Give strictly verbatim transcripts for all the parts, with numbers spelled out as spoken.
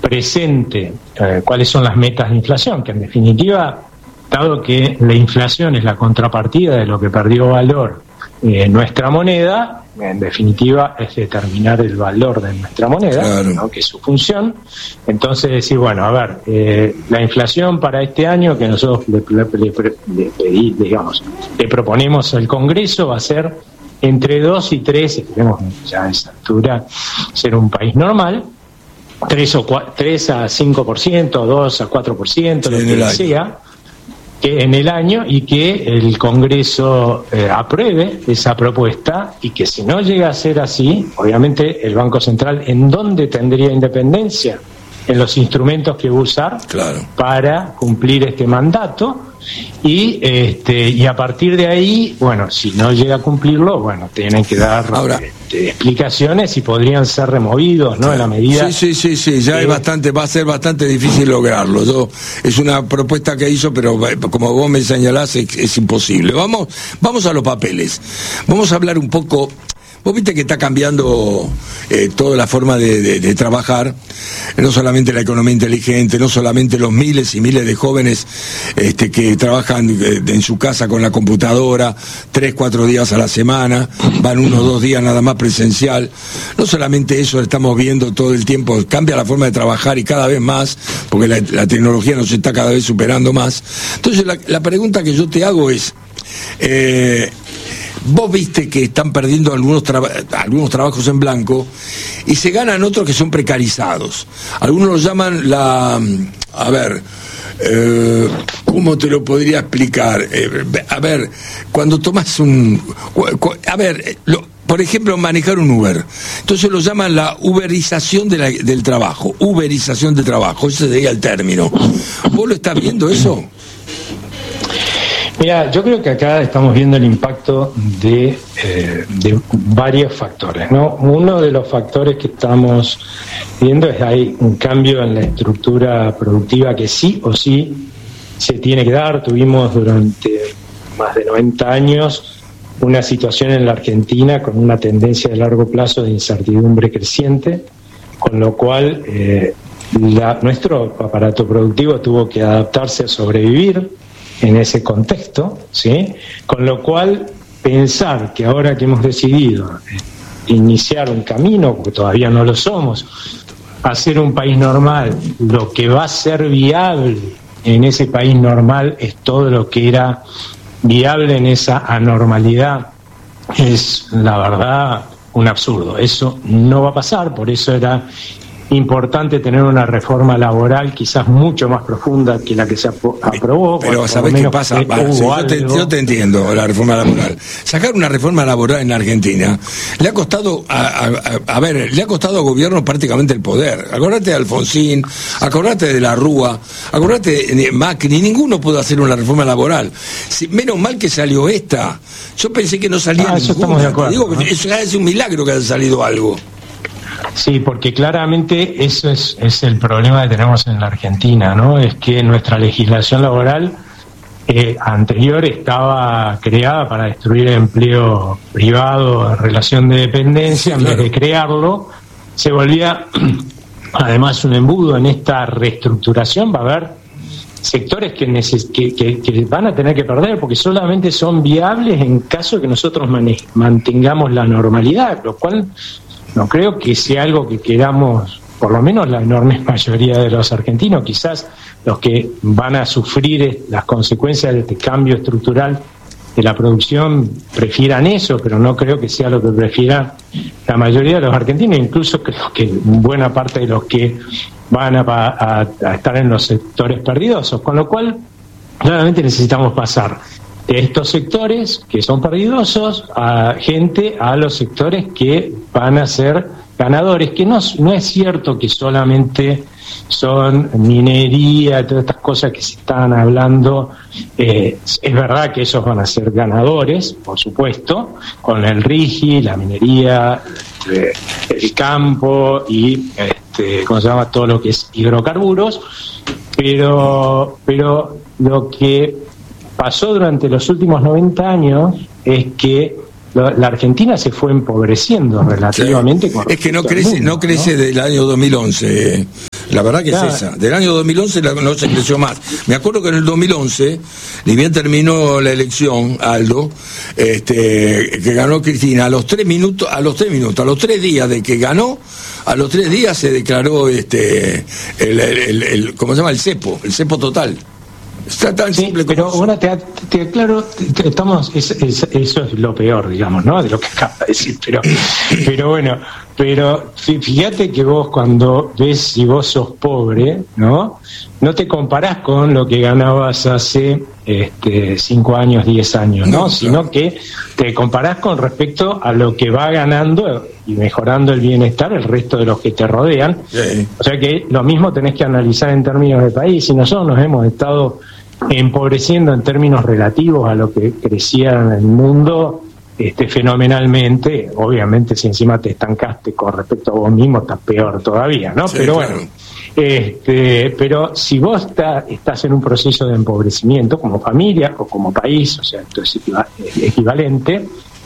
presente eh, cuáles son las metas de inflación, que en definitiva, dado que la inflación es la contrapartida de lo que perdió valor eh, nuestra moneda, en definitiva es determinar el valor de nuestra moneda, claro, ¿no? Que es su función. Entonces decir, bueno, a ver, eh, la inflación para este año que nosotros le, le, le, le, le, digamos, le proponemos al Congreso va a ser entre dos y tres, esperemos ya a esa altura ser un país normal, tres o tres a cinco por ciento, dos a cuatro por ciento, lo que sea, que en el año, y que el Congreso eh, apruebe esa propuesta, y que si no llega a ser así, obviamente el Banco Central, ¿en dónde tendría independencia? En los instrumentos que va a usar, claro, para cumplir este mandato, y este y a partir de ahí, bueno, si no llega a cumplirlo, bueno, tienen que dar Ahora, este, explicaciones y podrían ser removidos, ¿no? Claro. En la medida. Sí, sí, sí, sí, ya que... es bastante, va a ser bastante difícil lograrlo. Yo, es una propuesta que hizo, pero como vos me señalás, es, es imposible. Vamos, vamos a los papeles. Vamos a hablar un poco. Vos viste que está cambiando eh, toda la forma de, de, de trabajar, no solamente la economía inteligente, no solamente los miles y miles de jóvenes este, que trabajan eh, en su casa con la computadora, tres, cuatro días a la semana, van unos dos días nada más presencial. No solamente eso, estamos viendo todo el tiempo, cambia la forma de trabajar y cada vez más, porque la, la tecnología nos está cada vez superando más. Entonces la, la pregunta que yo te hago es... Eh, Vos viste que están perdiendo algunos, traba- algunos trabajos en blanco y se ganan otros que son precarizados. Algunos los llaman la... A ver, eh, ¿cómo te lo podría explicar? Eh, a ver, cuando tomas un... A ver, lo, por ejemplo, manejar un Uber. Entonces lo llaman la uberización de la, del trabajo. Uberización del trabajo, ese sería el término. ¿Vos lo estás viendo eso? Mira, yo creo que acá estamos viendo el impacto de, eh, de varios factores, ¿no? Uno de los factores que estamos viendo es que hay un cambio en la estructura productiva que sí o sí se tiene que dar. Tuvimos durante más de noventa años una situación en la Argentina con una tendencia de largo plazo de incertidumbre creciente, con lo cual eh, la, nuestro aparato productivo tuvo que adaptarse a sobrevivir en ese contexto, ¿sí? Con lo cual, pensar que ahora que hemos decidido iniciar un camino, porque todavía no lo somos, hacer un país normal, lo que va a ser viable en ese país normal es todo lo que era viable en esa anormalidad, es la verdad un absurdo. Eso no va a pasar, por eso era importante tener una reforma laboral quizás mucho más profunda que la que se aprobó. Pero ¿sabés qué pasa? Vale, sí, yo, te, yo te entiendo la reforma laboral. Sacar una reforma laboral en Argentina le ha costado a, a, a ver, le ha costado al gobierno prácticamente el poder. Acordate de Alfonsín, acordate de la Rúa, acordate de Macri, ninguno pudo hacer una reforma laboral. Si, menos mal que salió esta. Yo pensé que no salía ah, ninguna. Eso estamos de acuerdo, Digo, ¿no? Eso es un milagro que haya salido algo. Sí, porque claramente eso es, es el problema que tenemos en la Argentina, ¿no? Es que nuestra legislación laboral eh, anterior estaba creada para destruir el empleo privado en relación de dependencia. En vez de crearlo, se volvía además un embudo. En esta reestructuración va a haber sectores que, neces- que, que, que van a tener que perder porque solamente son viables en caso de que nosotros mane- mantengamos la normalidad, lo cual no creo que sea algo que queramos, por lo menos la enorme mayoría de los argentinos. Quizás los que van a sufrir las consecuencias de este cambio estructural de la producción prefieran eso, pero no creo que sea lo que prefiera la mayoría de los argentinos, incluso creo que buena parte de los que van a, a, a estar en los sectores perdidosos, con lo cual claramente necesitamos pasar de estos sectores que son perdidosos a gente a los sectores que van a ser ganadores, que no, no es cierto que solamente son minería, todas estas cosas que se están hablando. Eh, es verdad que esos van a ser ganadores, por supuesto, con el RIGI, la minería, eh, el campo y este, ¿cómo se llama? Todo lo que es hidrocarburos, pero, pero lo que pasó durante los últimos noventa años es que la Argentina se fue empobreciendo relativamente. Sí. Es que no crece, mundo, no crece ¿no? del año dos mil once, La verdad que claro. es esa. Del año dos mil once no se creció más. Me acuerdo que en el dos mil once, ni bien terminó la elección, Aldo, este, que ganó Cristina, a los tres minutos, a los tres minutos, a los tres días de que ganó, a los tres días se declaró este el, el, el, el ¿cómo se llama? El cepo, el cepo total. Está tan sí, simple pero como bueno, te, te aclaro, te, estamos, es, es, eso es lo peor, digamos, ¿no? De lo que acabas de decir, pero, pero bueno, pero fíjate que vos cuando ves si vos sos pobre, ¿no? No te comparás con lo que ganabas hace este, cinco años, diez años, ¿no? no Sino no. que te comparás con respecto a lo que va ganando y mejorando el bienestar el resto de los que te rodean. Sí. O sea que lo mismo tenés que analizar en términos de país. Y nosotros nos hemos estado empobreciendo en términos relativos a lo que crecía en el mundo este, fenomenalmente. Obviamente si encima te estancaste con respecto a vos mismo estás peor todavía, ¿no? Sí, pero claro. bueno, este, pero si vos está, estás en un proceso de empobrecimiento como familia o como país, o sea, esto es equivalente,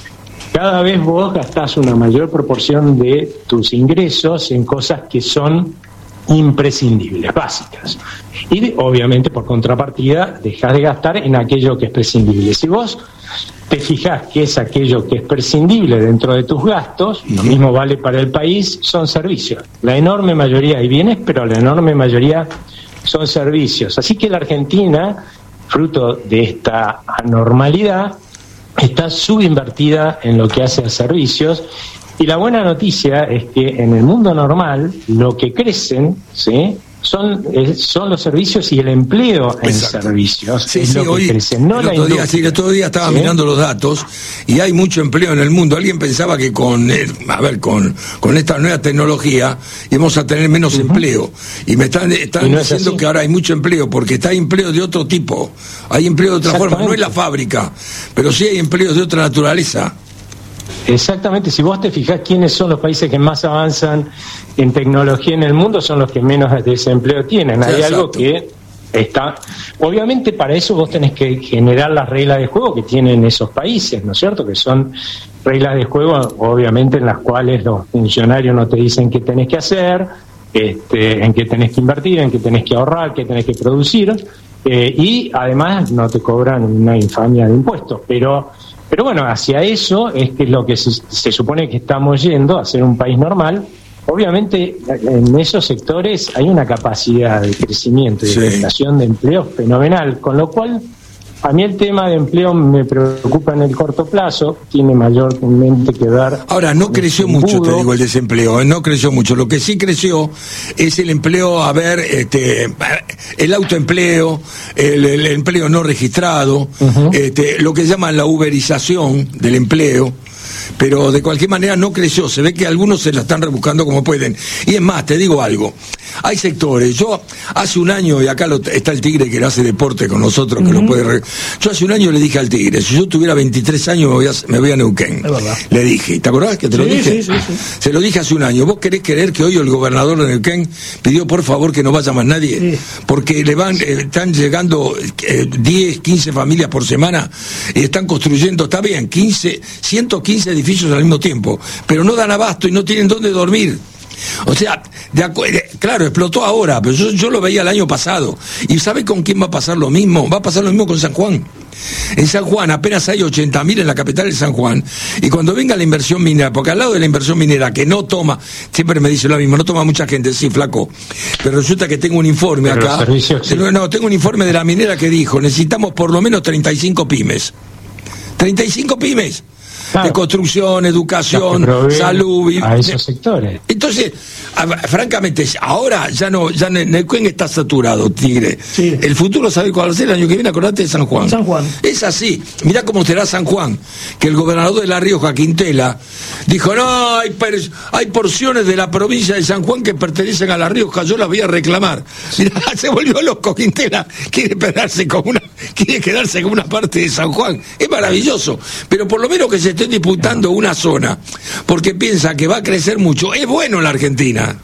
cada vez vos gastás una mayor proporción de tus ingresos en cosas que son imprescindibles, básicas. Y obviamente por contrapartida dejás de gastar en aquello que es prescindible. Si vos te fijás que es aquello que es prescindible dentro de tus gastos, lo mismo vale para el país, son servicios. La enorme mayoría hay bienes, pero la enorme mayoría son servicios. Así que la Argentina, fruto de esta anormalidad, está subinvertida en lo que hace a servicios. Y la buena noticia es que en el mundo normal lo que crecen, ¿sí?, son eh, son los servicios y el empleo en Exacto. servicios. Sí, es sí, lo hoy, que crecen, no el la otro día, sí, el otro día estaba ¿Sí? mirando los datos y hay mucho empleo en el mundo. Alguien pensaba que con eh, a ver con con esta nueva tecnología íbamos a tener menos uh-huh. empleo y me están están no diciendo que ahora hay mucho empleo porque está empleo de otro tipo. Hay empleo de otra forma, no es la fábrica, pero sí hay empleos de otra naturaleza. Exactamente, si vos te fijás quiénes son los países que más avanzan en tecnología en el mundo, son los que menos desempleo tienen. Hay Exacto. algo que está... Obviamente para eso vos tenés que generar las reglas de juego que tienen esos países, ¿no es cierto? Que son reglas de juego, obviamente, en las cuales los funcionarios no te dicen qué tenés que hacer, este, en qué tenés que invertir, en qué tenés que ahorrar, qué tenés que producir, eh, y además no te cobran una infamia de impuestos, pero... Pero bueno, hacia eso es que es lo que se, se supone que estamos yendo, a ser un país normal. Obviamente en esos sectores hay una capacidad de crecimiento y de sí. creación de empleo fenomenal, con lo cual a mí el tema de empleo me preocupa en el corto plazo, tiene mayormente que ver... Ahora, no creció mucho, te digo, el desempleo, ¿eh? no creció mucho. Lo que sí creció es el empleo, a ver, este, el autoempleo, el, el empleo no registrado, uh-huh. este, lo que llaman la uberización del empleo. Pero de cualquier manera no creció, se ve que algunos se la están rebuscando como pueden. Y es más, te digo algo, hay sectores, yo hace un año, y acá lo, está el Tigre que hace deporte con nosotros, que uh-huh. lo puede... Re... Yo hace un año le dije al Tigre, si yo tuviera veintitrés años me voy a, me voy a Neuquén. Es verdad. Le dije, ¿te acordás que te lo sí, dije? Sí, sí, sí. Se lo dije hace un año. ¿Vos querés creer que hoy el gobernador de Neuquén pidió por favor que no vaya más nadie? Sí. Porque le van, eh, están llegando eh, diez, quince familias por semana y están construyendo, está bien, quince, ciento quince edificios al mismo tiempo, pero no dan abasto y no tienen dónde dormir. O sea, de acu- de, claro, explotó ahora, pero yo, yo lo veía el año pasado. ¿Y sabe con quién va a pasar lo mismo? Va a pasar lo mismo con San Juan. En San Juan apenas hay ochenta mil en la capital de San Juan, y cuando venga la inversión minera, porque al lado de la inversión minera que no toma, siempre me dice lo mismo, no toma mucha gente, sí, flaco, pero resulta que tengo un informe pero acá, sí. no, tengo un informe de la minera que dijo, necesitamos por lo menos treinta y cinco pymes. treinta y cinco pymes. Claro. De construcción, educación, salud y, a esos sectores. Entonces, a, francamente, ahora ya no, ya Neuquén está saturado, Tigre. Sí. El futuro, ¿sabe cuál va a ser? El año que viene, acordate de San Juan. San Juan. Es así. Mirá cómo será San Juan, que el gobernador de La Rioja, Quintela, dijo, no, hay, per, hay porciones de la provincia de San Juan que pertenecen a La Rioja, yo las voy a reclamar. Mirá, se volvió loco Quintela, quiere quedarse con una, quiere quedarse con una parte de San Juan. Es maravilloso, pero por lo menos que se esté disputando una zona, porque piensa que va a crecer mucho, es bueno en la Argentina.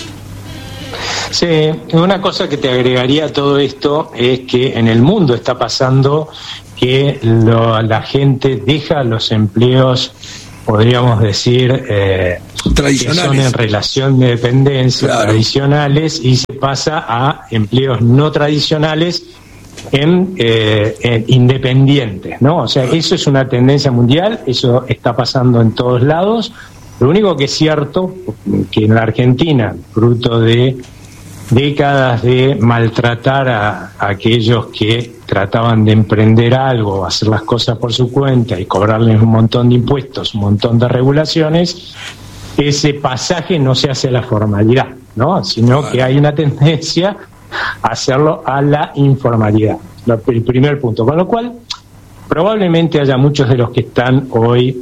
Sí, una cosa que te agregaría a todo esto es que en el mundo está pasando que lo, la gente deja los empleos, podríamos decir, eh, tradicionales, que son en relación de dependencia, claro, tradicionales, y se pasa a empleos no tradicionales en, eh, en independientes, ¿no? O sea, eso es una tendencia mundial, eso está pasando en todos lados. Lo único que es cierto, que en la Argentina, fruto de décadas de maltratar a, a aquellos que trataban de emprender algo, hacer las cosas por su cuenta y cobrarles un montón de impuestos, un montón de regulaciones, ese pasaje no se hace a la formalidad, ¿no? Sino claro, que hay una tendencia a hacerlo a la informalidad, el primer punto. Con lo cual, probablemente haya muchos de los que están hoy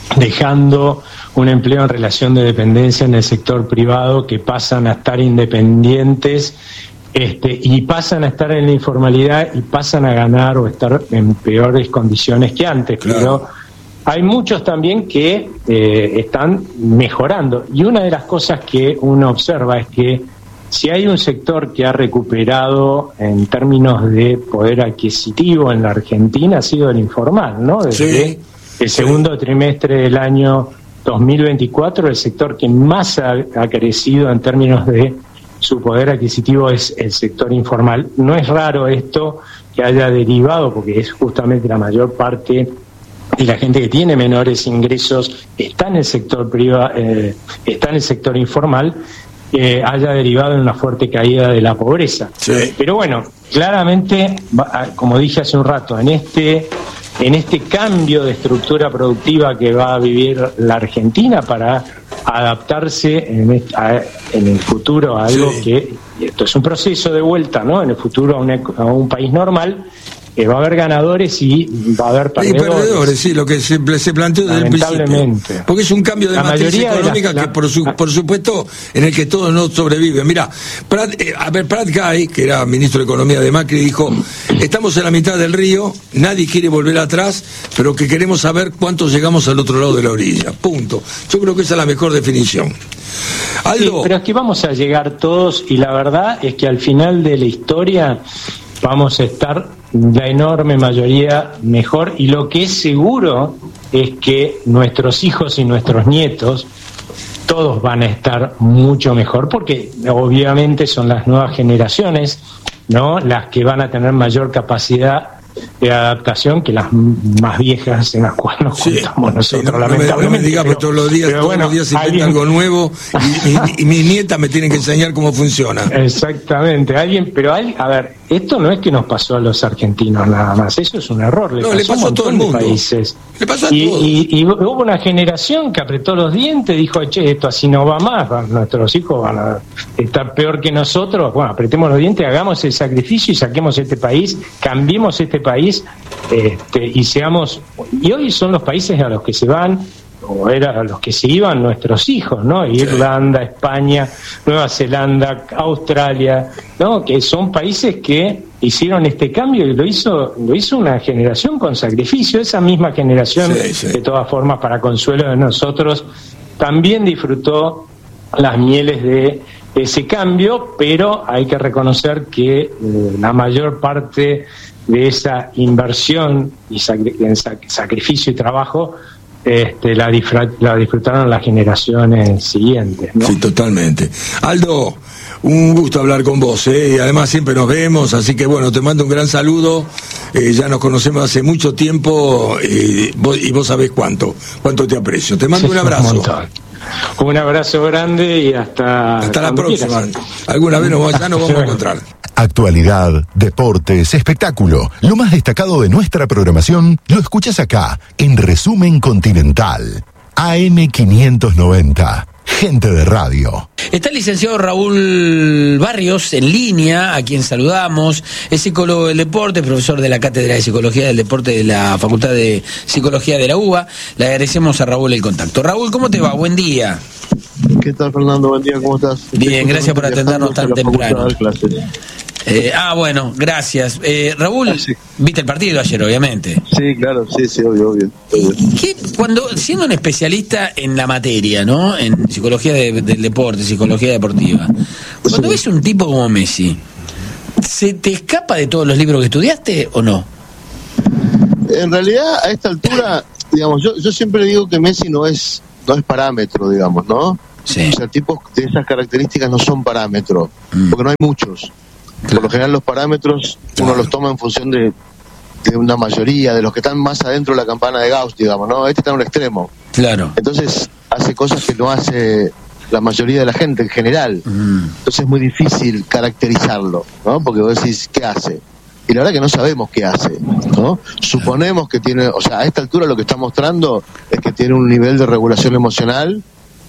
dejando un empleo en relación de dependencia en el sector privado, que pasan a estar independientes este, y pasan a estar en la informalidad y pasan a ganar o estar en peores condiciones que antes. Claro. Pero hay muchos también que eh, están mejorando, y una de las cosas que uno observa es que si hay un sector que ha recuperado en términos de poder adquisitivo en la Argentina, ha sido el informal, ¿no? Desde sí, el segundo sí. trimestre del año dos mil veinticuatro, el sector que más ha, ha crecido en términos de su poder adquisitivo es el sector informal. No es raro esto que haya derivado, porque es justamente la mayor parte de la gente que tiene menores ingresos está en el sector privado, eh, está en el sector informal, eh, haya derivado en una fuerte caída de la pobreza. Sí. Pero bueno, claramente, como dije hace un rato, en este en este cambio de estructura productiva que va a vivir la Argentina para adaptarse en, este, a, en el futuro a algo sí. que, esto es un proceso de vuelta, ¿no? En el futuro a, una, a un país normal, eh, va a haber ganadores y va a haber perdedores. Y perdedores, sí, lo que se, se planteó desde el principio. Porque es un cambio de la matriz económica la, la, que, por, su, por supuesto, en el que todos no sobreviven. Mira, Prat, eh, a ver, Prat Gai, que era ministro de Economía de Macri, dijo: estamos en la mitad del río, nadie quiere volver atrás, pero que queremos saber cuánto llegamos al otro lado de la orilla. Punto. Yo creo que esa es la mejor definición. Aldo. Sí, pero es que vamos a llegar todos, y la verdad es que al final de la historia vamos a estar la enorme mayoría mejor, y lo que es seguro es que nuestros hijos y nuestros nietos todos van a estar mucho mejor, porque obviamente son las nuevas generaciones, ¿no?, las que van a tener mayor capacidad de adaptación que las más viejas en las cuales nos sí, juntamos nosotros, sí, no, lamentablemente. No me, no me digas, pero, todos los días, todos bueno, los días se inventa alguien... algo nuevo y, y, y mis nietas me tienen que enseñar cómo funciona. Exactamente, alguien, pero hay, a ver, esto no es que nos pasó a los argentinos nada más, eso es un error, le, no, pasó, le pasó a, a todo el mundo. Países. Le pasó a y, todos. Y, y hubo una generación que apretó los dientes, dijo, che, esto así no va más, nuestros hijos van a estar peor que nosotros, bueno, apretemos los dientes, hagamos el sacrificio y saquemos este país, cambiemos este país, este, y seamos, y hoy son los países a los que se van, o era a los que se iban nuestros hijos, ¿no? Irlanda, España, Nueva Zelanda, Australia, ¿no? Que son países que hicieron este cambio, y lo hizo lo hizo una generación con sacrificio. Esa misma generación, sí, sí. de todas formas, para consuelo de nosotros, también disfrutó las mieles de ese cambio, pero hay que reconocer que eh, la mayor parte de esa inversión y sacri- en sac- sacrificio y trabajo Este, la, disfr- la disfrutaron las generaciones siguientes, ¿no? Sí, totalmente. Aldo, un gusto hablar con vos, ¿eh? Y además siempre nos vemos, así que bueno, te mando un gran saludo, eh, ya nos conocemos hace mucho tiempo, eh, vos, y vos sabés cuánto, cuánto te aprecio. Te mando sí, un abrazo. Un, un abrazo grande y hasta... Hasta la próxima. Quieras. Alguna vez nos, ya nos vamos a encontrar. Actualidad, deportes, espectáculo. Lo más destacado de nuestra programación lo escuchas acá, en Resumen Continental. A M quinientos noventa. Gente de radio. Está el licenciado Raúl Barrios en línea, a quien saludamos. Es psicólogo del deporte, profesor de la Cátedra de Psicología del Deporte de la Facultad de Psicología de la U B A. Le agradecemos a Raúl el contacto. Raúl, ¿cómo te va? Buen día. ¿Qué tal, Fernando? Buen día, ¿cómo estás? Bien, gracias por atendernos tan temprano. Eh, ah, bueno, gracias. Eh, Raúl, ah, sí. ¿Viste el partido ayer, obviamente? Sí, claro, sí, sí, obvio, obvio. obvio. ¿Qué, cuando, siendo un especialista en la materia, ¿no? En psicología de, del deporte, psicología deportiva, cuando sí. ves un tipo como Messi, ¿se te escapa de todos los libros que estudiaste o no? En realidad, a esta altura, digamos, yo, yo siempre digo que Messi no es no es parámetro, digamos, ¿no? Sí. O sea, tipos de esas características no son parámetro, Mm. porque no hay muchos. Por lo general los parámetros uno los toma en función de, de una mayoría, de los que están más adentro de la campana de Gauss, digamos, ¿no? Este está en un extremo. Claro. Entonces hace cosas que no hace la mayoría de la gente en general. Mm. Entonces es muy difícil caracterizarlo, ¿no? Porque vos decís, ¿qué hace? Y la verdad que no sabemos qué hace, ¿no? Suponemos que tiene, o sea, a esta altura lo que está mostrando es que tiene un nivel de regulación emocional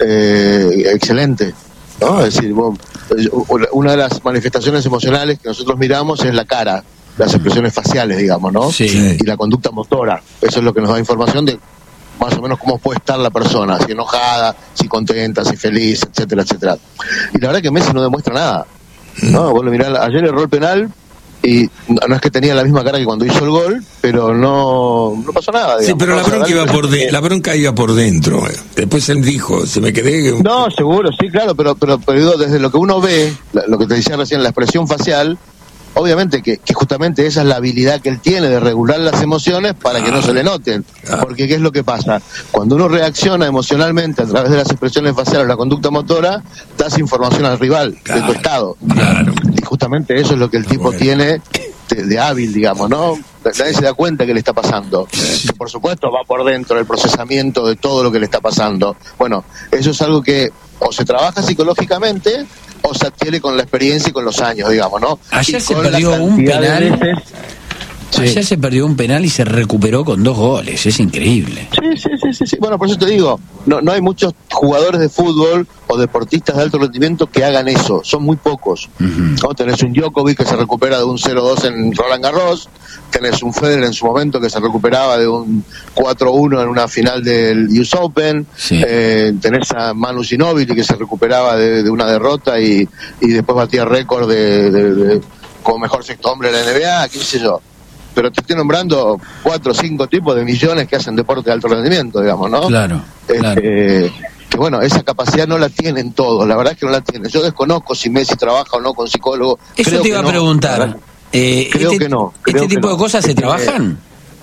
eh, excelente, ¿no? Es decir, vos, una de las manifestaciones emocionales que nosotros miramos es la cara, las expresiones faciales, digamos, ¿no? Sí. Y la conducta motora. Eso es lo que nos da información de más o menos cómo puede estar la persona, si enojada, si contenta, si feliz, etcétera, etcétera. Y la verdad que Messi no demuestra nada, ¿no? Vos lo mirás, ayer erró el penal y no es que tenía la misma cara que cuando hizo el gol, pero no no pasó nada, digamos. Sí, pero ¿no? la O sea, bronca iba por de, que... la bronca iba por dentro. Después él dijo, se me quedé. No, seguro, sí, claro, pero pero, pero digo, desde lo que uno ve, lo que te decía recién, la expresión facial, obviamente que, que justamente esa es la habilidad que él tiene de regular las emociones para que no se le noten. Porque ¿qué es lo que pasa? Cuando uno reacciona emocionalmente a través de las expresiones faciales o la conducta motora, das información al rival Claro, de tu estado. claro. Y justamente eso es lo que el tipo Bueno. tiene de, de hábil, digamos, ¿no? Nadie se da cuenta que le está pasando. Que por supuesto va por dentro del procesamiento de todo lo que le está pasando. Bueno, eso es algo que o se trabaja psicológicamente o se adquiere con la experiencia y con los años, digamos, ¿no? Ayer Y se con la perdió un cantidad de penal. veces- Sí. Ayer se perdió un penal y se recuperó con dos goles. Es increíble. Sí, sí, sí, sí, sí. Bueno, por eso te digo, no, no hay muchos jugadores de fútbol o deportistas de alto rendimiento que hagan eso, son muy pocos. Ujú. ¿No? Tenés un Djokovic que se recupera de un cero dos en Roland Garros, tenés un Federer en su momento que se recuperaba de un cuatro uno en una final del U S Open, Sí. eh, tenés a Manu Ginóbili que se recuperaba de, de una derrota y, y después batía récord de, de, de- como mejor sexto hombre de la N B A, qué sé yo. Pero te estoy nombrando cuatro o cinco tipos de millones que hacen deporte de alto rendimiento, digamos, ¿no? Claro, Este, claro. que bueno, esa capacidad no la tienen todos, la verdad es que no la tienen. Yo desconozco si Messi trabaja o no con psicólogo. Eso Creo te que iba a no, la preguntar. verdad. Eh, Creo este, que no, ¿Este creo que tipo no. de cosas se Este, trabajan?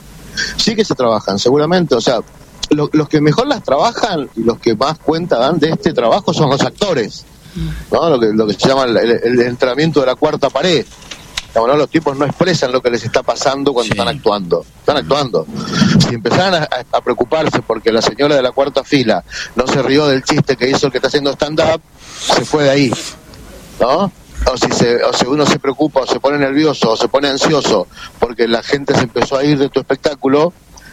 Sí que se trabajan, seguramente. O sea, lo- los que mejor las trabajan y los que más cuenta dan de este trabajo son los actores, ¿no? Lo que, lo que se llama el, el- el entrenamiento de la cuarta pared. Digamos, ¿no? Los tipos no expresan lo que les está pasando cuando Sí. están actuando. Están actuando. Si empezaran a, a- a preocuparse porque la señora de la cuarta fila no se rió del chiste que hizo el que está haciendo stand-up, se fue de ahí, ¿no? O si, se, o si uno se preocupa o se pone nervioso o se pone ansioso porque la gente se empezó a ir de tu espectáculo,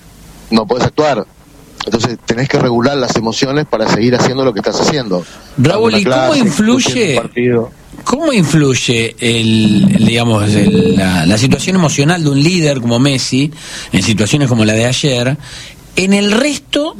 no puedes actuar. Entonces tenés que regular las emociones para seguir haciendo lo que estás haciendo. Raúl, Dando una ¿y cómo clase, influye- conduciendo un partido. ¿Cómo influye el, el, digamos, el- la, la situación emocional de un líder como Messi, en situaciones como la de ayer, en el resto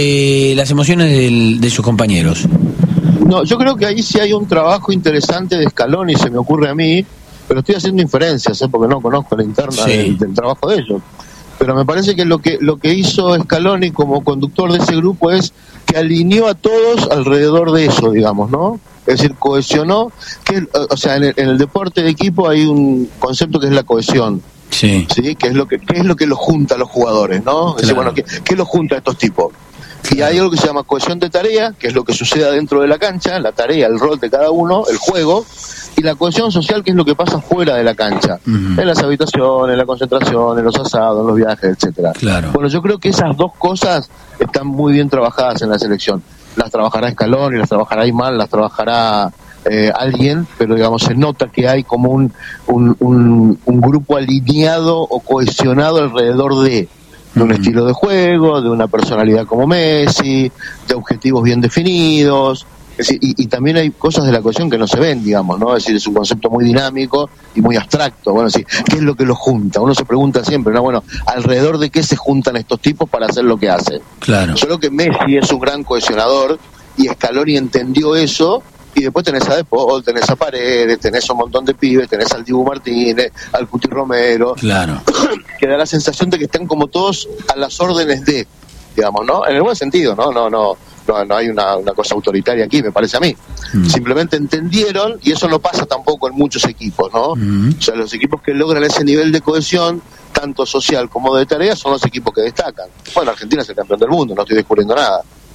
de las emociones del- de sus compañeros? No, yo creo que ahí sí hay un trabajo interesante de Scaloni, se me ocurre a mí, pero estoy haciendo inferencias, ¿eh? Porque no conozco la interna Sí. del, del trabajo de ellos. Pero me parece que lo que lo que hizo Scaloni como conductor de ese grupo es que alineó a todos alrededor de eso, digamos, ¿no? Es decir, cohesionó, que, o sea, en el, en el deporte de equipo hay un concepto que es la cohesión, Sí. ¿sí? Que es lo que, que es lo que los junta a los jugadores, ¿no? Es decir, Claro. bueno, ¿qué, qué los junta a estos tipos? Y hay algo que se llama cohesión de tarea, que es lo que sucede dentro de la cancha, la tarea, el rol de cada uno, el juego, y la cohesión social, que es lo que pasa fuera de la cancha, Ujú. en las habitaciones, en la concentración, en los asados, en los viajes, etcétera. Claro. Bueno, yo creo que esas dos cosas están muy bien trabajadas en la selección. Las trabajará Scaloni, las trabajará Imán, las trabajará eh, alguien, pero digamos se nota que hay como un, un, un, un grupo alineado o cohesionado alrededor de de un Ujú. estilo de juego, de una personalidad como Messi, de objetivos bien definidos. Es decir, y, y también hay cosas de la cohesión que no se ven, digamos, ¿no? Es decir, es un concepto muy dinámico y muy abstracto. Bueno, sí, ¿qué es lo que los junta? Uno se pregunta siempre, ¿no? Bueno, ¿alrededor de qué se juntan estos tipos para hacer lo que hacen? Claro. Solo que Messi es un gran cohesionador y Scaloni entendió eso. Y después tenés a De Paul, tenés a Paredes, tenés a un montón de pibes, tenés al Dibu Martínez, al Cuti Romero, Claro. que da la sensación de que están como todos a las órdenes de, digamos, ¿no? En el buen sentido, ¿no? No, no, no, no hay una, una cosa autoritaria aquí, me parece a mí. Mm. Simplemente entendieron, y eso no pasa tampoco en muchos equipos, ¿no? Mm. O sea, los equipos que logran ese nivel de cohesión, tanto social como de tarea, son los equipos que destacan. Bueno, Argentina es el campeón del mundo, no estoy descubriendo nada.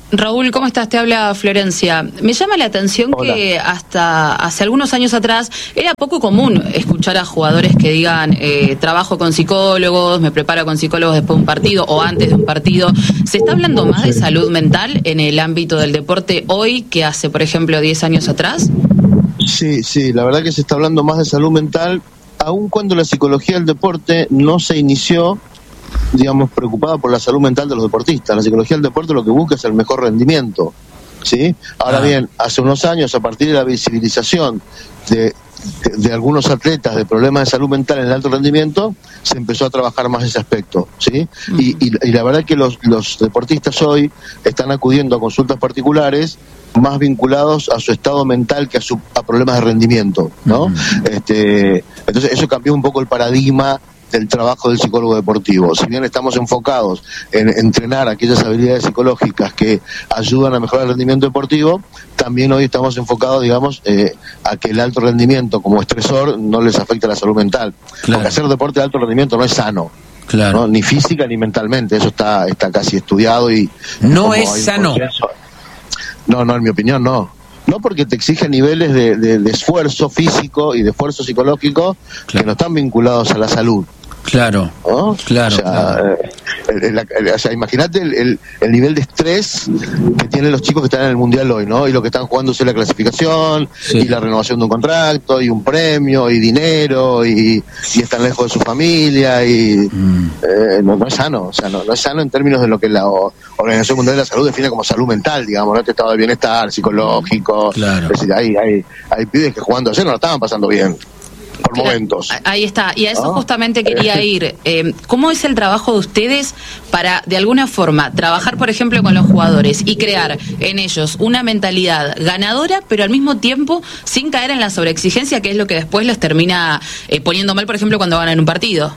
Raúl, ¿cómo estás? Te habla Florencia. Me llama la atención Hola. que hasta hace algunos años atrás era poco común escuchar a jugadores que digan eh, trabajo con psicólogos, me preparo con psicólogos después de un partido o antes de un partido. ¿Se está hablando más de salud mental en el ámbito del deporte hoy que hace, por ejemplo, diez años atrás? Sí, sí, la verdad que se está hablando más de salud mental, aun cuando la psicología del deporte no se inició, digamos, preocupada por la salud mental de los deportistas. La psicología del deporte lo que busca es el mejor rendimiento, ¿sí? Ahora ah. bien, hace unos años, a partir de la visibilización de, de, de algunos atletas de problemas de salud mental en el alto rendimiento, se empezó a trabajar más ese aspecto, ¿sí? Mm. Y, y, y la verdad que los, los deportistas hoy están acudiendo a consultas particulares más vinculados a su estado mental que a, su, a problemas de rendimiento, ¿no? Mm. Este, entonces eso cambió un poco el paradigma del trabajo del psicólogo deportivo. Si bien estamos enfocados en entrenar aquellas habilidades psicológicas que ayudan a mejorar el rendimiento deportivo, también hoy estamos enfocados, digamos, eh, a que el alto rendimiento como estresor no les afecte a la salud mental. Claro. Porque hacer deporte de alto rendimiento no es sano. Claro. ¿No? Ni física ni mentalmente, eso está está casi estudiado y... No es sano. Proceso. No, no, en mi opinión no. No, porque te exige niveles de, de, de esfuerzo físico y de esfuerzo psicológico claro. que no están vinculados a la salud. Claro, ¿no? claro. O sea, claro. Eh, el, el, el, o sea imagínate el, el, el nivel de estrés que tienen los chicos que están en el Mundial hoy, ¿no? Y lo que están jugándose la clasificación, sí. y la renovación de un contrato, y un premio, y dinero, y, y están lejos de su familia, y mm. eh, no, no es sano, o sea, no, no es sano en términos de lo que la Organización Mundial de la Salud define como salud mental, digamos, ¿no? Este estado de bienestar psicológico. Claro. Es decir, hay, hay, hay pibes que jugando ayer no la estaban pasando bien. Por Pero, momentos. Ahí está, y a eso ¿no? justamente quería ir. Eh, ¿Cómo es el trabajo de ustedes para, de alguna forma, trabajar, por ejemplo, con los jugadores y crear en ellos una mentalidad ganadora, pero al mismo tiempo sin caer en la sobreexigencia, que es lo que después les termina eh, poniendo mal, por ejemplo, cuando ganan un partido?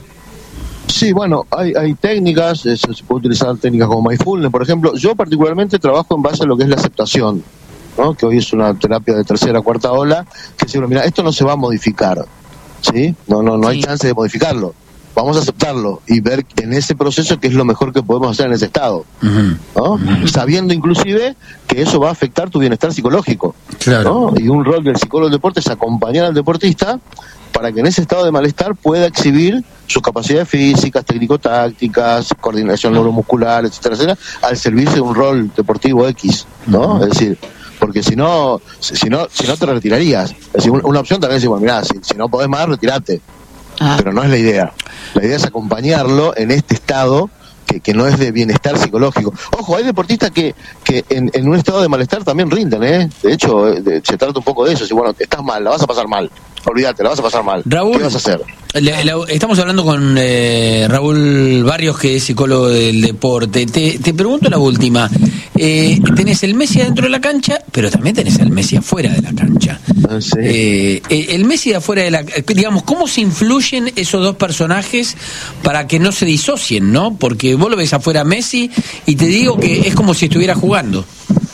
Sí, bueno, hay, hay técnicas, se, se puede utilizar técnicas como mindfulness, por ejemplo. Yo particularmente trabajo en base a lo que es la aceptación, ¿no? Que hoy es una terapia de tercera, cuarta ola, que dice, mira, esto no se va a modificar. ¿Sí? No, no, no sí. hay chance de modificarlo. Vamos a aceptarlo y ver en ese proceso qué es lo mejor que podemos hacer en ese estado, uh-huh. ¿no? Uh-huh. Sabiendo inclusive que eso va a afectar tu bienestar psicológico, claro. ¿no? Y un rol del psicólogo del deporte es acompañar al deportista para que en ese estado de malestar pueda exhibir sus capacidades físicas, técnico-tácticas, coordinación neuromuscular, etcétera, etcétera, al servicio de un rol deportivo X, ¿no? Uh-huh. Es decir, porque si no, si no, si no te retirarías. Es decir, una opción también es decir, bueno, mirá, si, si no podés más, retirate. Ah. Pero no es la idea. La idea es acompañarlo en este estado que, que no es de bienestar psicológico. Ojo, hay deportistas que, que en, en un estado de malestar también rinden, ¿eh? De hecho, de, se trata un poco de eso. Si bueno, estás mal, la vas a pasar mal. Olvídate, la vas a pasar mal. Raúl, ¿qué vas a hacer? Le, le, estamos hablando con eh, Raúl Barrios, que es psicólogo del deporte. Te, te pregunto la última. Eh, tenés el Messi adentro de la cancha, pero también tenés el Messi afuera de la cancha. Ah, sí. eh, el Messi de afuera de la... Digamos, ¿cómo se influyen esos dos personajes para que no se disocien, no? Porque vos lo ves afuera a Messi y te digo que es como si estuviera jugando.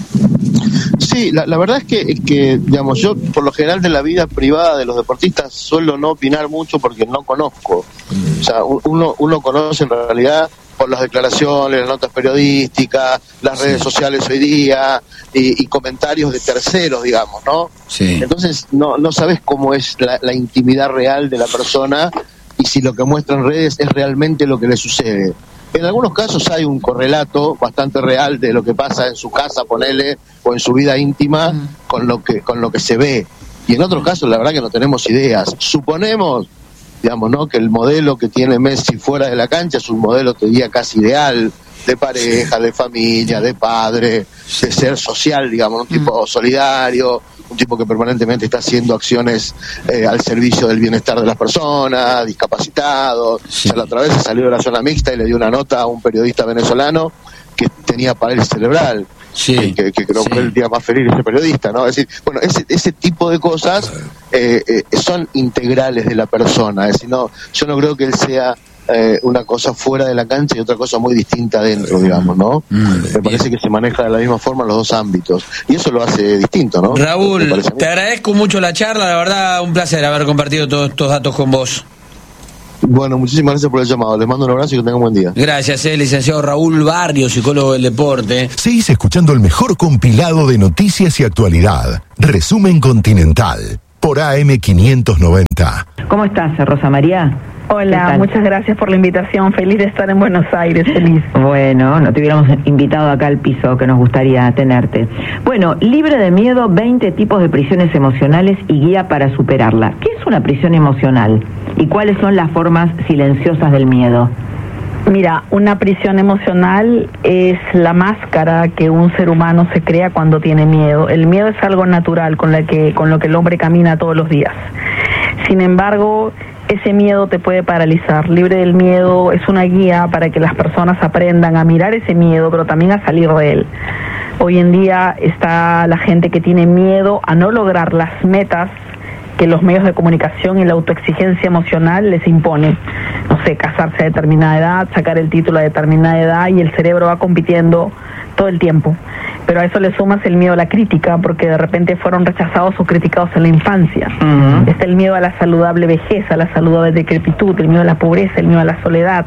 Sí, la, la verdad es que, que, digamos, yo por lo general de la vida privada de los deportistas suelo no opinar mucho porque no conozco. O sea, uno, uno conoce en realidad por las declaraciones, las notas periodísticas, las redes sí. sociales hoy día y, y comentarios de terceros, digamos, ¿no? Sí. Entonces no, no sabes cómo es la, la intimidad real de la persona y si lo que muestra en redes es realmente lo que le sucede. En algunos casos hay un correlato bastante real de lo que pasa en su casa, ponele, o en su vida íntima, mm. con lo que con lo que se ve. Y en otros casos, la verdad que no tenemos ideas. Suponemos, digamos, ¿no?, que el modelo que tiene Messi fuera de la cancha es un modelo, te diría, casi ideal, de pareja, de familia, de padre, de ser social, digamos, un tipo mm. solidario, un tipo que permanentemente está haciendo acciones eh, al servicio del bienestar de las personas, discapacitados. Sí. O sea, la otra vez se salió de la zona mixta y le dio una nota a un periodista venezolano que tenía parálisis cerebral. Sí. Que, que creo sí. que fue el día más feliz de ese periodista, ¿no? Es decir, bueno, ese, ese tipo de cosas eh, eh, son integrales de la persona. Es decir, no, yo no creo que él sea Eh, una cosa fuera de la cancha y otra cosa muy distinta dentro, digamos, ¿no? Mm, me parece que se maneja de la misma forma en los dos ámbitos y eso lo hace distinto, ¿no? Raúl, te agradezco mucho la charla, la verdad un placer haber compartido todos estos datos con vos. Bueno, muchísimas gracias por el llamado. Les mando un abrazo y que tengan un buen día. Gracias, eh, licenciado Raúl Barrios, psicólogo del deporte. Seguís escuchando el mejor compilado de noticias y actualidad. Resumen Continental por A M quinientos noventa. ¿Cómo estás, Rosa María? Hola, muchas gracias por la invitación. Feliz de estar en Buenos Aires, feliz. Bueno, no te hubiéramos invitado acá al piso, que nos gustaría tenerte. Bueno, Libre de Miedo, veinte tipos de prisiones emocionales y guía para superarla. ¿Qué es una prisión emocional? ¿Y cuáles son las formas silenciosas del miedo? Mira, una prisión emocional es la máscara que un ser humano se crea cuando tiene miedo. El miedo es algo natural con, la que, con lo que el hombre camina todos los días. Sin embargo, ese miedo te puede paralizar. Libre del Miedo es una guía para que las personas aprendan a mirar ese miedo, pero también a salir de él. Hoy en día está la gente que tiene miedo a no lograr las metas que los medios de comunicación y la autoexigencia emocional les imponen. No sé, casarse a determinada edad, sacar el título a determinada edad, y el cerebro va compitiendo todo el tiempo. Pero a eso le sumas el miedo a la crítica, porque de repente fueron rechazados o criticados en la infancia. Uh-huh. Está el miedo a la saludable vejez, a la saludable decrepitud, el miedo a la pobreza, el miedo a la soledad.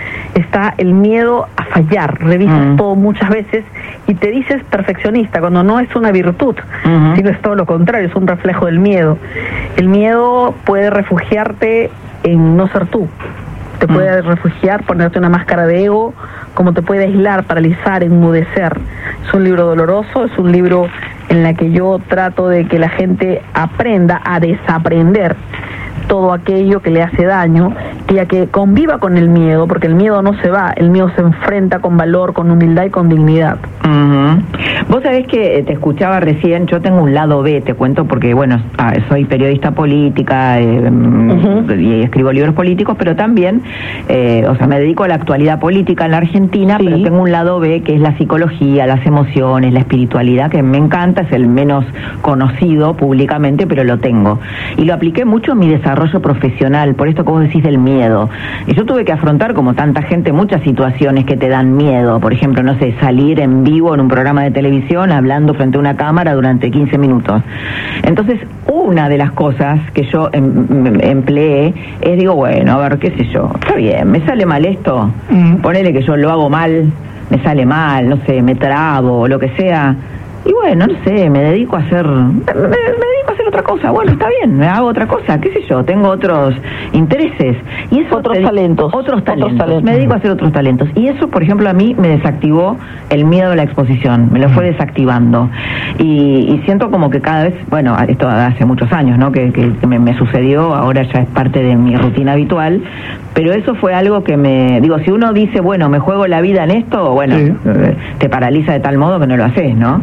Está el miedo a fallar. Revisas uh-huh. todo muchas veces y te dices perfeccionista, cuando no es una virtud, uh-huh. sino es todo lo contrario, es un reflejo del miedo. El miedo puede refugiarte en no ser tú. Te puede uh-huh. refugiar, ponerte una máscara de ego, como te puede aislar, paralizar, enmudecer. Es un libro doloroso, es un libro en la que yo trato de que la gente aprenda a desaprender todo aquello que le hace daño y a que conviva con el miedo, porque el miedo no se va, el miedo se enfrenta con valor, con humildad y con dignidad. Uh-huh. Vos sabés que te escuchaba recién, yo tengo un lado B, te cuento, porque bueno, soy periodista política eh, uh-huh. y escribo libros políticos, pero también, eh, o sea, me dedico a la actualidad política en la Argentina, sí. pero tengo un lado B que es la psicología, las emociones, la espiritualidad, que me encanta, es el menos conocido públicamente, pero lo tengo. Y lo apliqué mucho en mi desarrollo profesional, por esto que vos decís del miedo. Y yo tuve que afrontar, como tanta gente, muchas situaciones que te dan miedo. Por ejemplo, no sé, salir en vivo en un programa de televisión hablando frente a una cámara durante quince minutos. Entonces, una de las cosas que yo em, empleé es, digo, bueno, a ver, qué sé yo, está bien, me sale mal esto, mm. ponele que yo lo hago mal, me sale mal, no sé, me trabo, o lo que sea. Y bueno, no sé, me dedico a hacer, me, me dedico a hacer otra cosa. Bueno, está bien, me hago otra cosa, qué sé yo, tengo otros intereses. Y eso otros te, talentos. Otros talentos. Otros talentos. Me dedico a hacer otros talentos. Y eso, por ejemplo, a mí me desactivó el miedo a la exposición, me lo fue desactivando. Y, y siento como que cada vez, bueno, esto hace muchos años, ¿no? Que, que, que me, me sucedió, ahora ya es parte de mi rutina habitual. Pero eso fue algo que me... Digo, si uno dice, bueno, me juego la vida en esto, bueno, sí. te paraliza de tal modo que no lo haces, ¿no?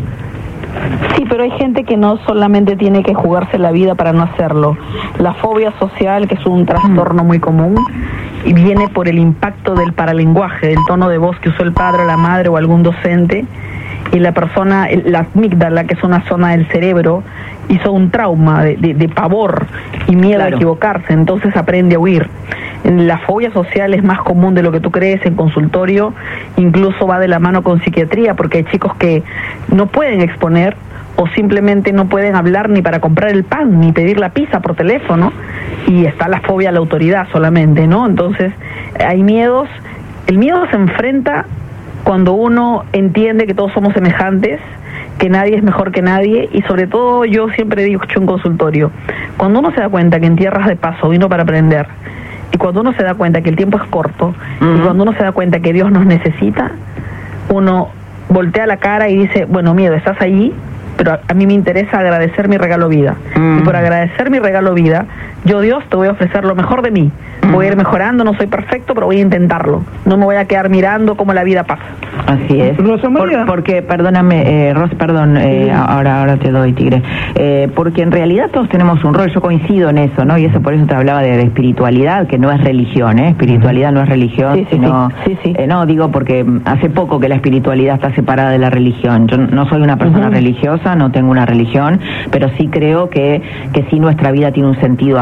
Sí, pero hay gente que no solamente tiene que jugarse la vida para no hacerlo. La fobia social, que es un trastorno muy común, y viene por el impacto del paralenguaje, del tono de voz que usó el padre, la madre o algún docente, y la persona, la amígdala, que es una zona del cerebro, hizo un trauma de, de, de pavor y miedo claro. a equivocarse, entonces aprende a huir. La fobia social es más común de lo que tú crees en consultorio, incluso va de la mano con psiquiatría, porque hay chicos que no pueden exponer o simplemente no pueden hablar ni para comprar el pan, ni pedir la pizza por teléfono, y está la fobia a la autoridad solamente, ¿no? Entonces, hay miedos, el miedo se enfrenta cuando uno entiende que todos somos semejantes, que nadie es mejor que nadie, y sobre todo yo siempre digo en consultorio, cuando uno se da cuenta que en tierras de paso vino para aprender, y cuando uno se da cuenta que el tiempo es corto, uh-huh. y cuando uno se da cuenta que Dios nos necesita, uno voltea la cara y dice, bueno, miedo, estás allí, pero a, a mí me interesa agradecer mi regalo vida. Uh-huh. Y por agradecer mi regalo vida, yo, Dios, te voy a ofrecer lo mejor de mí. Uh-huh. Voy a ir mejorando, no soy perfecto, pero voy a intentarlo. No me voy a quedar mirando cómo la vida pasa. Así es. Rosa María. Por, porque, perdóname, eh, Ros, perdón, eh, sí. ahora, ahora te doy, Tigre. Eh, porque en realidad todos tenemos un rol, yo coincido en eso, ¿no? Y eso por eso te hablaba de, de espiritualidad, que no es religión, ¿eh? Espiritualidad no es religión, sí, sí, sino... Sí, sí. Eh, no, digo porque hace poco que la espiritualidad está separada de la religión. Yo no soy una persona uh-huh. religiosa, no tengo una religión, pero sí creo que, que sí nuestra vida tiene un sentido acá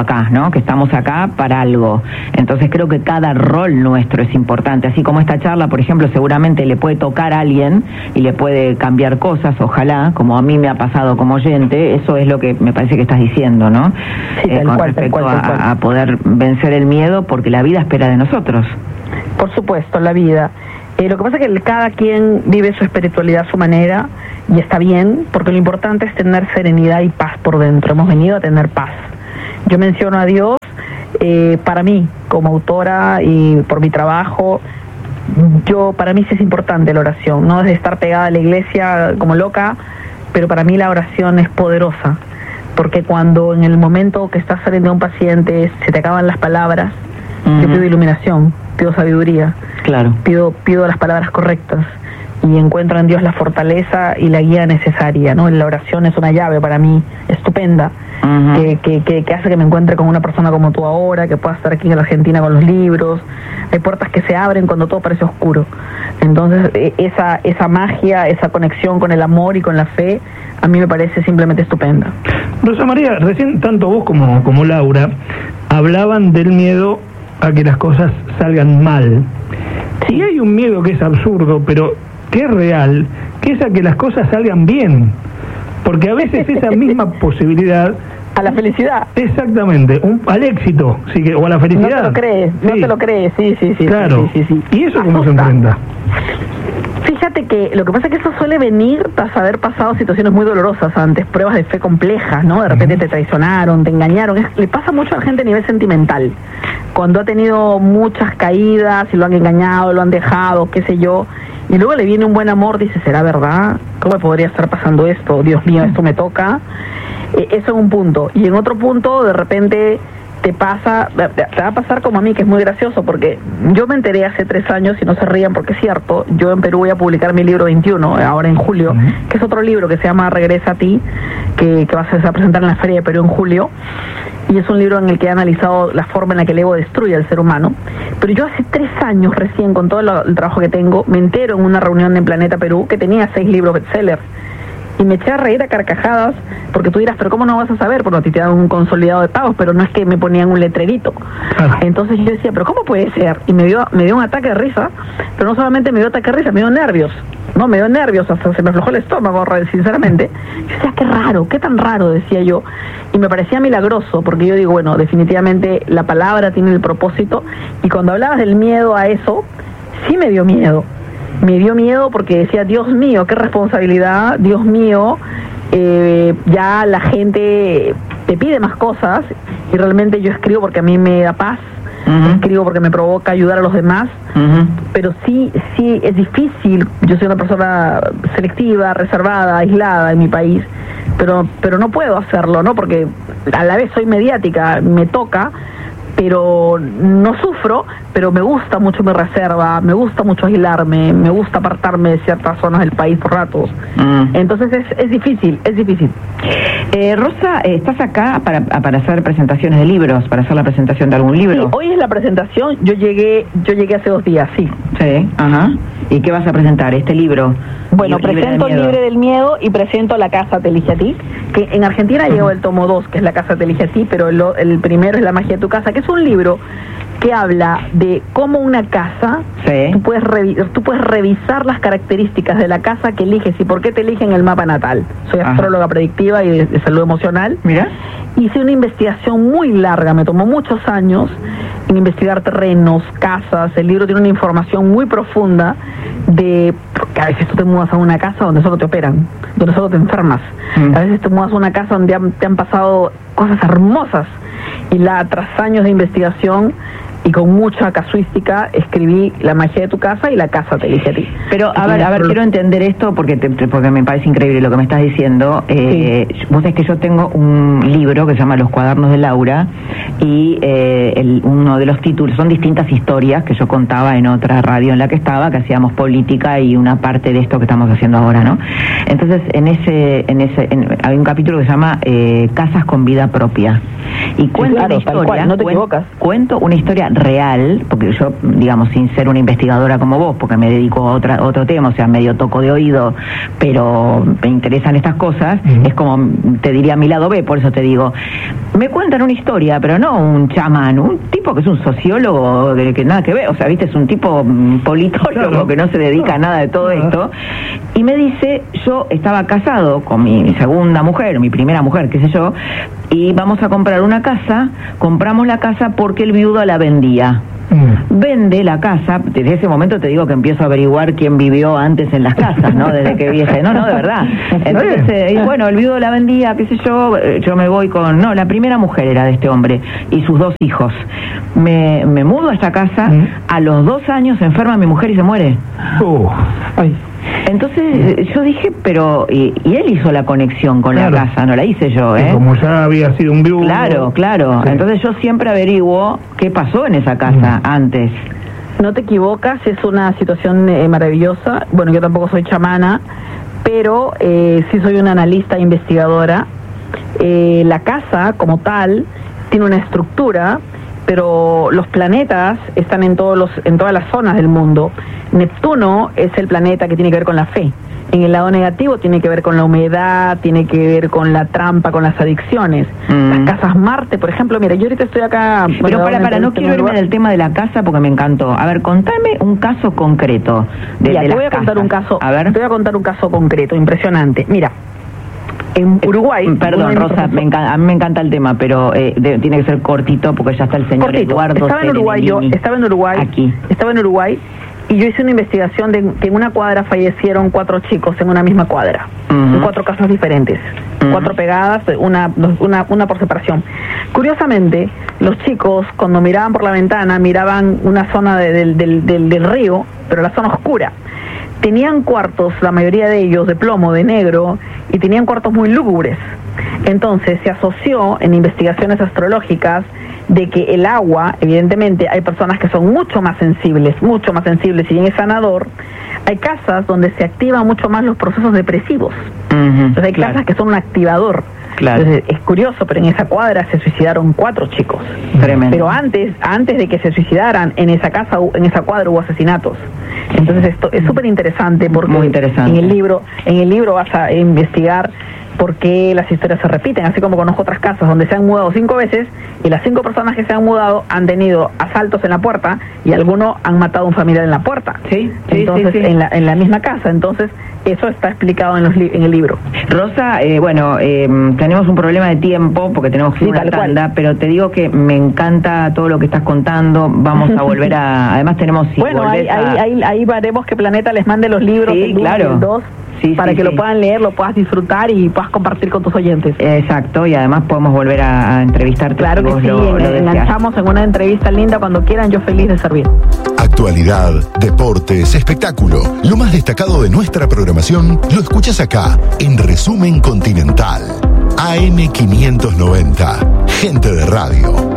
acá, ¿no? Que estamos acá para algo. Entonces creo que cada rol nuestro es importante, así como esta charla, por ejemplo, seguramente le puede tocar a alguien y le puede cambiar cosas, ojalá, como a mí me ha pasado como oyente. Eso es lo que me parece que estás diciendo, ¿no? Sí, eh, con cual, respecto cual, cual, cual. A, a poder vencer el miedo, porque la vida espera de nosotros. Por supuesto, la vida. Eh, lo que pasa es que cada quien vive su espiritualidad a su manera y está bien, porque lo importante es tener serenidad y paz por dentro. Hemos venido a tener paz. Yo menciono a Dios, eh, para mí, como autora y por mi trabajo, yo para mí sí es importante la oración, no es de estar pegada a la iglesia como loca, pero para mí la oración es poderosa, porque cuando en el momento que estás saliendo de un paciente se te acaban las palabras, uh-huh. yo pido iluminación, pido sabiduría, claro. pido, pido las palabras correctas y encuentro en Dios la fortaleza y la guía necesaria, ¿no? La oración es una llave para mí estupenda, uh-huh. que, que, que, que hace que me encuentre con una persona como tú ahora, que pueda estar aquí en la Argentina con los libros. Hay puertas que se abren cuando todo parece oscuro. Entonces esa, esa magia, esa conexión con el amor y con la fe, a mí me parece simplemente estupenda. Rosa María, recién tanto vos como, como Laura hablaban del miedo a que las cosas salgan mal. Si hay un miedo que es absurdo, pero que es real, que es a que las cosas salgan bien, porque a veces esa misma posibilidad a la felicidad, exactamente, un, al éxito, sí, que, o a la felicidad. No te lo crees, sí. no te lo crees, sí, sí, sí. Claro. Sí, sí, sí. ¿Y eso cómo se enfrenta? Fíjate que lo que pasa es que eso suele venir tras haber pasado situaciones muy dolorosas antes, pruebas de fe complejas, ¿no? De repente uh-huh. te traicionaron, te engañaron. Es, le pasa mucho a la gente a nivel sentimental. Cuando ha tenido muchas caídas y lo han engañado, lo han dejado, qué sé yo, y luego le viene un buen amor, dice, ¿será verdad? ¿Cómo me podría estar pasando esto? Dios mío, esto me toca. Eh, eso en un punto. Y en otro punto, de repente te pasa, te va a pasar como a mí, que es muy gracioso, porque yo me enteré hace tres años, y no se rían porque es cierto, yo en Perú voy a publicar mi libro veintiuno, ahora en julio, uh-huh. que es otro libro que se llama Regresa a ti, que, que va a presentar en la Feria de Perú en julio, y es un libro en el que he analizado la forma en la que el ego destruye al ser humano. Pero yo hace tres años recién, con todo el, el trabajo que tengo, me entero en una reunión en Planeta Perú que tenía seis libros bestsellers. Y me eché a reír a carcajadas, porque tú dirás, pero ¿cómo no vas a saber? Porque te dan un consolidado de pagos, pero no es que me ponían un letrerito. Claro. Entonces yo decía, pero ¿cómo puede ser? Y me dio me dio un ataque de risa, pero no solamente me dio ataque de risa, me dio nervios. No, me dio nervios, hasta se me aflojó el estómago, sinceramente. Yo decía, qué raro, qué tan raro, decía yo. Y me parecía milagroso, porque yo digo, bueno, definitivamente la palabra tiene el propósito. Y cuando hablabas del miedo a eso, sí me dio miedo. Me dio miedo porque decía, Dios mío, qué responsabilidad, Dios mío, eh, ya la gente te pide más cosas, y realmente yo escribo porque a mí me da paz, uh-huh. escribo porque me provoca ayudar a los demás, uh-huh. pero sí, sí es difícil. Yo soy una persona selectiva, reservada, aislada en mi país, pero, pero no puedo hacerlo, ¿no? Porque a la vez soy mediática, me toca, pero no sufro, pero me gusta mucho mi reserva, me gusta mucho aislarme, me gusta apartarme de ciertas zonas del país por ratos. Mm. Entonces es, es difícil, es difícil. Eh, Rosa, eh, ¿estás acá para, para hacer presentaciones de libros, para hacer la presentación de algún libro? Sí, hoy es la presentación, yo llegué yo llegué hace dos días, sí. Sí, ajá. ¿Y qué vas a presentar? ¿Este libro? Bueno, Libre presento el Libre del Miedo y presento La Casa Te Elige a Ti, que en Argentina uh-huh. llegó el tomo dos, que es La Casa Te Elige a Ti, pero el, el primero es La Magia de tu Casa, que es un libro que habla de cómo una casa, sí. tú, puedes revi- tú puedes revisar las características de la casa que eliges y por qué te eligen el mapa natal. Soy Ajá. astróloga predictiva y de, de salud emocional. Mira. Hice una investigación muy larga, me tomó muchos años en investigar terrenos, casas. El libro tiene una información muy profunda de que a veces tú te mudas a una casa donde solo te operan, donde solo te enfermas. Mm. A veces te mudas a una casa donde han, te han pasado cosas hermosas. Y la tras años de investigación y con mucha casuística escribí La Magia de tu Casa y La Casa Te Elige a Ti. Pero a ver, a ver, quiero entender esto porque te, porque me parece increíble lo que me estás diciendo. Eh, sí. Vos sabés que yo tengo un libro que se llama Los Cuadernos de Laura y eh, el, uno de los títulos son distintas historias que yo contaba en otra radio en la que estaba, que hacíamos política y una parte de esto que estamos haciendo ahora, ¿no? Entonces en ese en ese en, hay un capítulo que se llama eh, Casas con vida propia y cuento sí, claro, una historia, cual, no te cuen, equivocas. cuento una historia real, porque yo, digamos, sin ser una investigadora como vos, porque me dedico a otra, otro tema, o sea, medio toco de oído, pero me interesan estas cosas, uh-huh. es como, te diría mi lado B, por eso te digo, me cuentan una historia, pero no un chamán, un tipo que es un sociólogo, de que nada que ver, o sea, viste, es un tipo politólogo, claro, que no se dedica a nada de todo uh-huh. esto, y me dice, yo estaba casado con mi segunda mujer, mi primera mujer, qué sé yo, y vamos a comprar una casa, compramos la casa porque el viudo la vendía. Mm. Vende la casa, desde ese momento te digo que empiezo a averiguar quién vivió antes en las casas, ¿no? Desde que viese, no, no, de verdad. Entonces, eh, bueno, el viudo la vendía, qué sé yo, yo me voy con, no, la primera mujer era de este hombre y sus dos hijos. Me, me mudo a esta casa, mm. a los dos años se enferma mi mujer y se muere. Uh. Ay. Entonces yo dije, pero y, y él hizo la conexión con claro. la casa, no la hice yo, ¿eh? Y como ya había sido un viudo. Claro, claro. Sí. Entonces yo siempre averiguo qué pasó en esa casa mm. antes. No te equivocas, es una situación eh, maravillosa. Bueno, yo tampoco soy chamana, pero eh, sí soy una analista e investigadora. Eh, la casa, como tal, tiene una estructura, pero los planetas están en todos los en todas las zonas del mundo. Neptuno es el planeta que tiene que ver con la fe. En el lado negativo tiene que ver con la humedad, tiene que ver con la trampa, con las adicciones. Mm. Las casas Marte, por ejemplo, mira, yo ahorita estoy acá... Pero bueno, para, para, no quiero irme del tema de la casa porque me encantó. A ver, contame un caso concreto de, ya, de te voy a casas. contar un caso, a ver. Te voy a contar un caso concreto, impresionante. Mira, en Uruguay... Perdón, Rosa, me encanta, a mí me encanta el tema, pero eh, de, tiene que ser cortito porque ya está el señor cortito. Eduardo. Estaba en Uruguay, yo estaba en Uruguay, aquí. Estaba en Uruguay y yo hice una investigación de que en una cuadra fallecieron cuatro chicos en una misma cuadra, uh-huh. en cuatro casas diferentes, uh-huh. cuatro pegadas, una, una, una por separación. Curiosamente, los chicos cuando miraban por la ventana miraban una zona de, del, del, del, del río, pero la zona oscura. Tenían cuartos, la mayoría de ellos, de plomo, de negro, y tenían cuartos muy lúgubres. Entonces se asoció en investigaciones astrológicas de que el agua, evidentemente, hay personas que son mucho más sensibles, mucho más sensibles, y bien es sanador. Hay casas donde se activan mucho más los procesos depresivos. Uh-huh, Entonces hay claro. casas que son un activador. Claro. Entonces, es curioso, pero en esa cuadra se suicidaron cuatro chicos. Tremendo. Pero antes, antes de que se suicidaran, en esa casa, en esa cuadra hubo asesinatos. Entonces esto es súper interesante porque Muy interesante. en el libro, en el libro vas a investigar por qué las historias se repiten, así como conozco otras casas donde se han mudado cinco veces y las cinco personas que se han mudado han tenido asaltos en la puerta y algunos han matado a un familiar en la puerta. Sí, sí, entonces sí, sí. En, la, en la misma casa. Entonces eso está explicado en, los li en el libro. Rosa, eh, bueno, eh, tenemos un problema de tiempo porque tenemos que ir sí, una tanda, cual. pero te digo que me encanta todo lo que estás contando. Vamos a volver a... Además tenemos... Si bueno, ahí, a... ahí, ahí, ahí veremos que Planeta les mande los libros. Sí, claro. dos, sí, para sí, que sí. lo puedan leer, lo puedas disfrutar y puedas compartir con tus oyentes. Exacto, y además podemos volver a, a entrevistarte. Claro que sí, lo, lo enganchamos en una entrevista linda cuando quieran, yo feliz de servir. Actualidad, deportes, espectáculo, lo más destacado de nuestra programación lo escuchas acá, en Resumen Continental. A M quinientos noventa, Gente de Radio.